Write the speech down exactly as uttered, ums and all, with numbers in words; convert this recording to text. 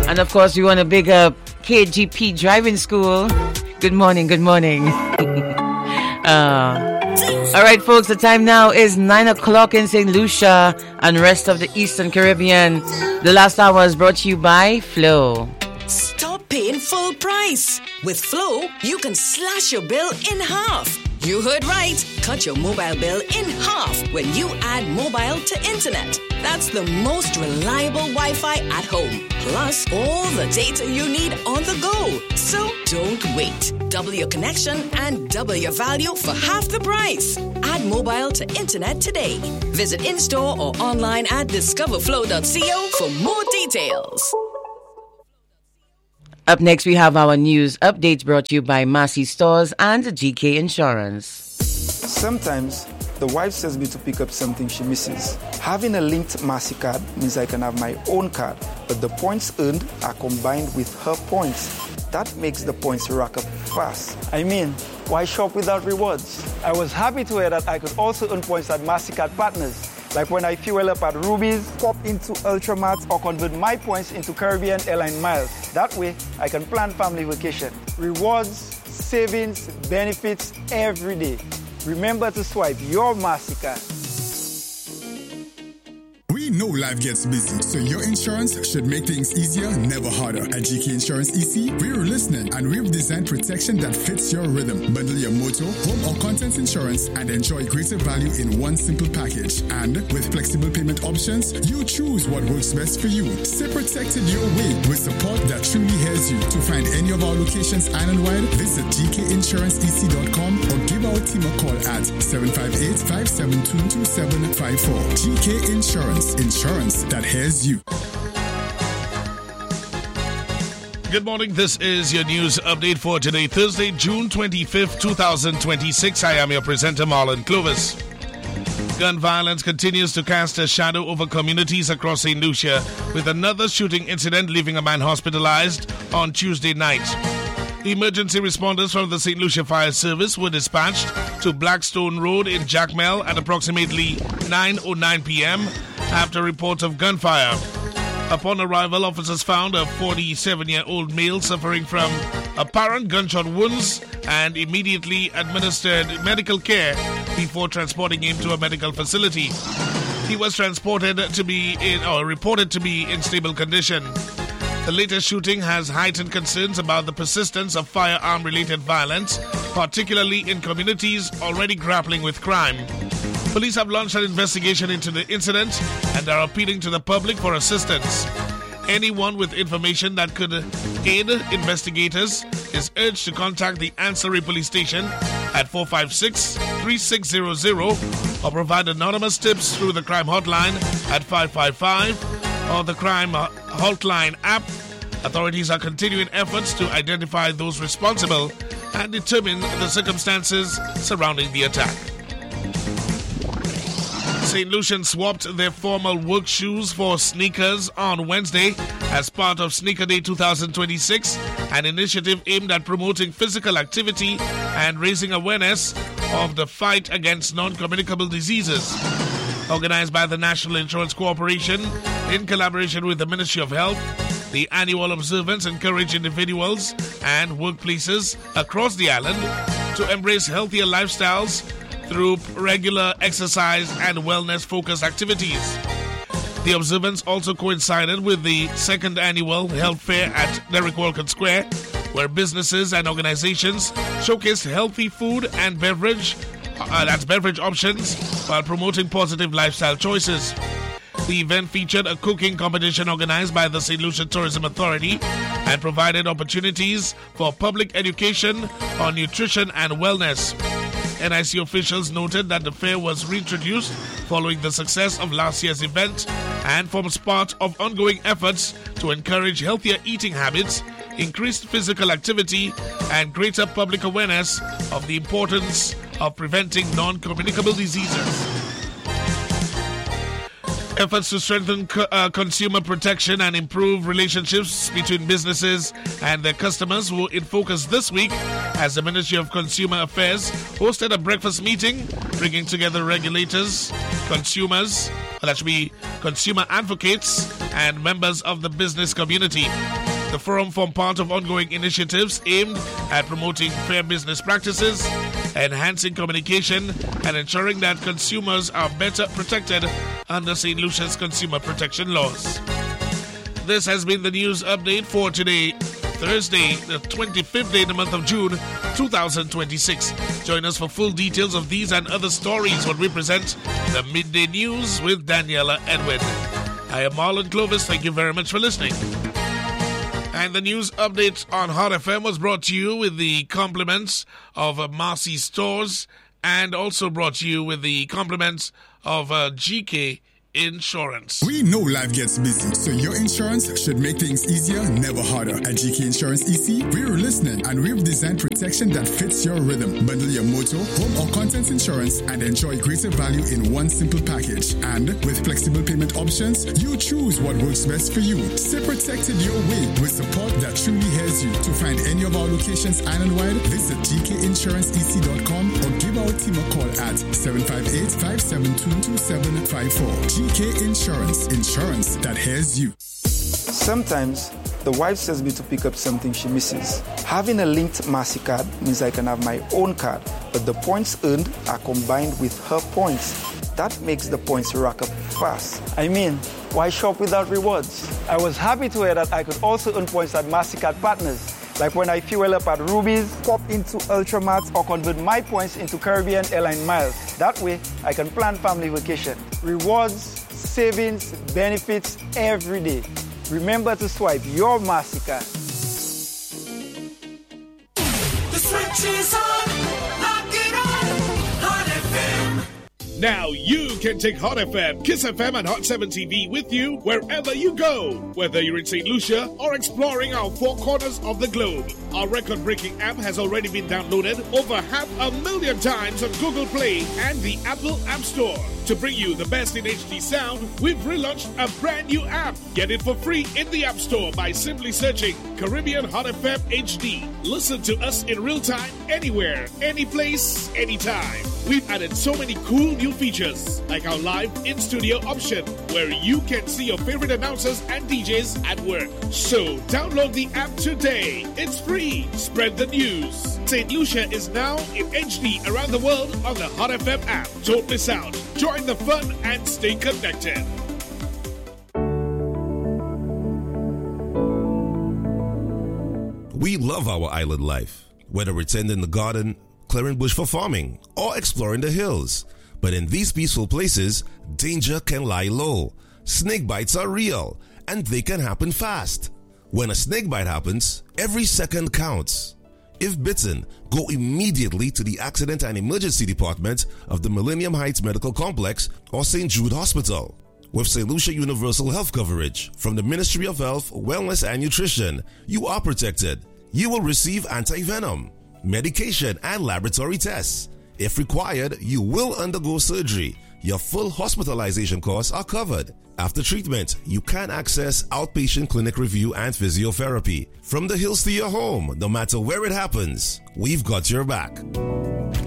And of course, we want to big up K G P Driving School. Good morning, good morning. uh, all right, folks, the time now is nine o'clock in Saint Lucia and rest of the Eastern Caribbean. The last hour is brought to you by Flow. Stop paying full price. With Flow, you can slash your bill in half. You heard right. Cut your mobile bill in half when you add mobile to internet. That's the most reliable Wi-Fi at home. Plus, all the data you need on the go. So don't wait. Double your connection and double your value for half the price. Add mobile to internet today. Visit in-store or online at discover flow dot co for more details. Up next, we have our news updates brought to you by Massey Stores and G K Insurance. Sometimes, the wife says me to pick up something she misses. Having a linked Massey card means I can have my own card, but the points earned are combined with her points. That makes the points rack up fast. I mean, why shop without rewards? I was happy to hear that I could also earn points at MasterCard partners. Like when I fuel up at Ruby's, pop into Ultramart, or convert my points into Caribbean Airline miles. That way, I can plan family vacation. Rewards, savings, benefits every day. Remember to swipe your MasterCard. We know life gets busy, so your insurance should make things easier, never harder. At G K Insurance E C, we're listening, and we've designed protection that fits your rhythm. Bundle your motor, home, or contents insurance and enjoy greater value in one simple package. And with flexible payment options, you choose what works best for you. Stay protected your way with support that truly hears you. To find any of our locations island-wide, visit G K insurance E C dot com or give our team a call at seven five eight, five seven two, two seven five four. G K Insurance. Insurance that hears you. Good morning. This is your news update for today, Thursday, June twenty-fifth, twenty twenty-six. I am your presenter, Marlon Clovis. Gun violence continues to cast a shadow over communities across Saint Lucia, with another shooting incident leaving a man hospitalized on Tuesday night. Emergency responders from the Saint Lucia Fire Service were dispatched to Blackstone Road in Jackmel at approximately nine oh nine p.m. after reports of gunfire. Upon arrival, officers found a forty-seven-year-old male suffering from apparent gunshot wounds and immediately administered medical care before transporting him to a medical facility. He was transported to be in, or reported to be in stable condition. The latest shooting has heightened concerns about the persistence of firearm-related violence, particularly in communities already grappling with crime. Police have launched an investigation into the incident and are appealing to the public for assistance. Anyone with information that could aid investigators is urged to contact the Ansari Police Station at four five six, three six zero zero or provide anonymous tips through the crime hotline at five five five or the crime hotline app. Authorities are continuing efforts to identify those responsible and determine the circumstances surrounding the attack. Saint Lucian swapped their formal work shoes for sneakers on Wednesday as part of Sneaker Day twenty twenty-six, an initiative aimed at promoting physical activity and raising awareness of the fight against non-communicable diseases. Organized by the National Insurance Corporation in collaboration with the Ministry of Health, the annual observance encouraged individuals and workplaces across the island to embrace healthier lifestyles through regular exercise and wellness-focused activities. The observance also coincided with the second annual health fair at Derek Walcott Square, where businesses and organizations showcased healthy food and beverage, uh, that's beverage options, while promoting positive lifestyle choices. The event featured a cooking competition organized by the Saint Lucia Tourism Authority and provided opportunities for public education on nutrition and wellness. N I C officials noted that the fair was reintroduced following the success of last year's event and forms part of ongoing efforts to encourage healthier eating habits, increased physical activity, and greater public awareness of the importance of preventing non-communicable diseases. Efforts to strengthen co- uh, consumer protection and improve relationships between businesses and their customers were in focus this week as the Ministry of Consumer Affairs hosted a breakfast meeting bringing together regulators, consumers, That should be consumer advocates and members of the business community. The forum form part of ongoing initiatives aimed at promoting fair business practices, enhancing communication, and ensuring that consumers are better protected under Saint Lucia's consumer protection laws. This has been the news update for today, Thursday, the twenty-fifth day in the month of June, two thousand twenty-six. Join us for full details of these and other stories when we present the Midday News with Daniela Edwin. I am Marlon Clovis. Thank you very much for listening. And the news update on Hot F M was brought to you with the compliments of uh, Marcy Stores, and also brought to you with the compliments of uh, G K Insurance. We know life gets busy, so your insurance should make things easier, never harder. At G K Insurance E C, we're listening, and we've designed protection that fits your rhythm. Bundle your motor, home, or contents insurance and enjoy greater value in one simple package. And with flexible payment options, you choose what works best for you. Stay protected your way with support that truly hears you. To find any of our locations island-wide, visit G K insurance E C dot com or give our team a call at seven five eight, five seven two, two seven five four. G K Insurance, insurance that hears you. Sometimes the wife says me to pick up something she misses. Having a linked MasterCard means I can have my own card, but the points earned are combined with her points. That makes the points rack up fast. I mean, why shop without rewards? I was happy to hear that I could also earn points at MasterCard partners. Like when I fuel up at Ruby's, pop into Ultramart, or convert my points into Caribbean Airline miles. That way, I can plan family vacation. Rewards, savings, benefits every day. Remember to swipe your MasterCard. The switch is on, lock it on, Hot F M. Now you can take Hot F M, Kiss F M, and Hot seven T V with you wherever you go. Whether you're in Saint Lucia or exploring our four corners of the globe. Our record-breaking app has already been downloaded over half a million times on Google Play and the Apple App Store. To bring you the best in H D sound, we've relaunched a brand new app. Get it for free in the App Store by simply searching Caribbean Hot F M H D. Listen to us in real time, anywhere, any place, anytime. We've added so many cool new features, like our live in-studio option, where you can see your favorite announcers and D Js at work. So download the app today. It's free. Spread the news. Saint Lucia is now in H D around the world on the Hot F M app. Don't miss out. Join the fun and stay connected. We love our island life, whether we're tending the garden, clearing bush for farming, or exploring the hills. But in these peaceful places, danger can lie low. Snake bites are real, and they can happen fast. When a snake bite happens, every second counts. If bitten, go immediately to the Accident and Emergency Department of the Millennium Heights Medical Complex or Saint Jude Hospital. With Saint Lucia Universal Health Coverage from the Ministry of Health, Wellness and Nutrition, you are protected. You will receive anti-venom, medication, and laboratory tests. If required, you will undergo surgery. Your full hospitalization costs are covered. After treatment, you can access outpatient clinic review and physiotherapy. From the hills to your home, no matter where it happens, we've got your back.